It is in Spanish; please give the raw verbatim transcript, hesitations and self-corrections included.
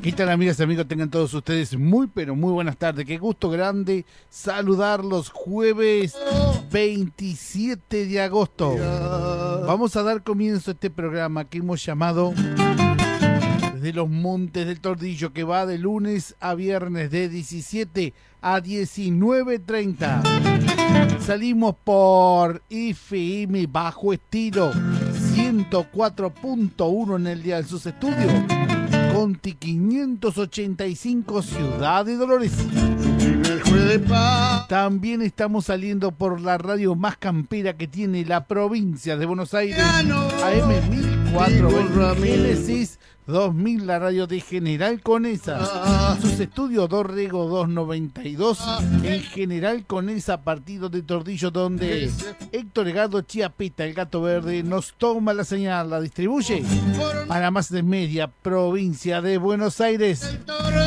¿Qué tal, amigas y amigos? Tengan todos ustedes muy, pero muy buenas tardes. Qué gusto grande saludarlos jueves veintisiete de agosto. Vamos a dar comienzo a este programa que hemos llamado Desde los Montes del Tordillo, que va de lunes a viernes de diecisiete a diecinueve treinta. Salimos por F M Bajo Estilo ciento cuatro punto uno en el día de sus estudios. Conti quinientos ochenta y cinco, Ciudad de Dolores. También estamos saliendo por la radio más campera que tiene la provincia de Buenos Aires, A M mil cuatrocientos veinte, Génesis dos mil, la radio de General Conesa. Sus estudios Dorrego doscientos noventa y dos, en General Conesa, partido de Tordillo, donde Héctor Egado Chiapita, el Gato Verde, nos toma la señal, la distribuye para más de media provincia de Buenos Aires.